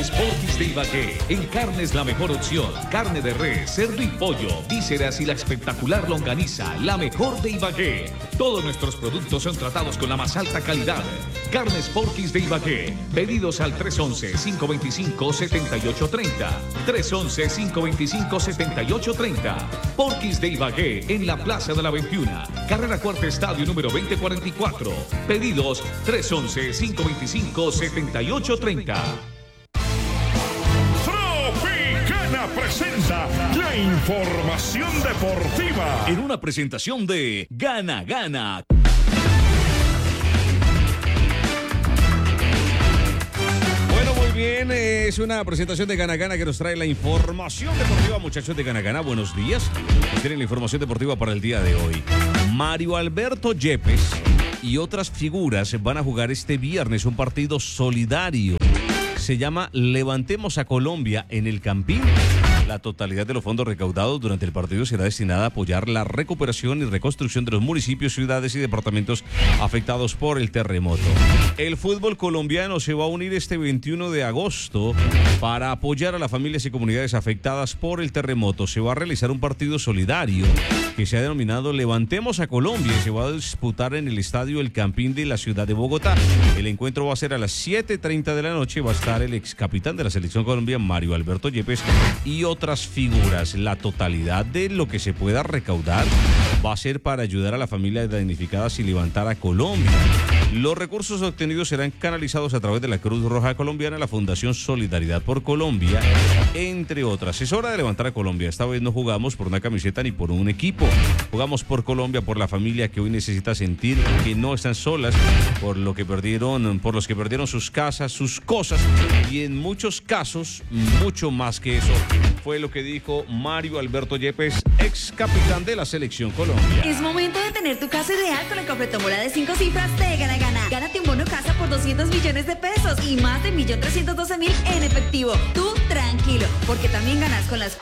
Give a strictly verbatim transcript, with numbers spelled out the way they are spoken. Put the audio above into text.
Carnes Porquis de Ibagué. En carnes la mejor opción. Carne de res, cerdo y pollo, vísceras y la espectacular longaniza, la mejor de Ibagué. Todos nuestros productos son tratados con la más alta calidad. Carnes Porquis de Ibagué. Pedidos al tres once, cinco veinticinco, setenta y ocho treinta. tres once, cinco veinticinco, setenta y ocho treinta. Porquis de Ibagué en la Plaza de la veintiuno. Carrera Cuarta Estadio número veinte cuarenta y cuatro. Pedidos tres once, cinco veinticinco, setenta y ocho treinta. Tropicana presenta la información deportiva En una presentación de Gana Gana. Bueno, muy bien, es una presentación de Gana Gana que nos trae la información deportiva. Muchachos de Gana Gana, buenos días. Tienen la información deportiva para el día de hoy. Mario Alberto Yepes y otras figuras van a jugar este viernes un partido solidario. Se llama Levantemos a Colombia en el Campín. La totalidad de los fondos recaudados durante el partido será destinada a apoyar la recuperación y reconstrucción de los municipios, ciudades y departamentos afectados por el terremoto. El fútbol colombiano se va a unir este veintiuno de agosto para apoyar a las familias y comunidades afectadas por el terremoto. Se va a realizar un partido solidario que se ha denominado Levantemos a Colombia y se va a disputar en el estadio El Campín de la ciudad de Bogotá. El encuentro va a ser a las siete y treinta de la noche. Va a estar el ex capitán de la selección colombiana, Mario Alberto Yepes, y otras figuras. La totalidad de lo que se pueda recaudar va a ser para ayudar a las familias damnificadas y levantar a Colombia. Los recursos obtenidos serán canalizados a través de la Cruz Roja Colombiana, la Fundación Solidaridad por Colombia, entre otras. Es hora de levantar a Colombia. Esta vez no jugamos por una camiseta ni por un equipo. Jugamos por Colombia, por la familia que hoy necesita sentir que no están solas, por lo que perdieron, por los que perdieron sus casas, sus cosas, y en muchos casos, mucho más que eso. Fue lo que dijo Mario Alberto Yepes, ex capitán de la selección Colombia. Es momento de tener tu casa ideal con la cofretomola de cinco cifras de Gana Gana. Gánate un bono casa por doscientos millones de pesos y más de un millón trescientos doce mil en efectivo. Tú tranquilo, porque también ganas con las